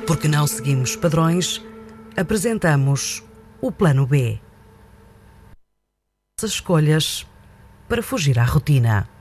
Porque não seguimos padrões, apresentamos o Plano B. As escolhas para fugir à rotina.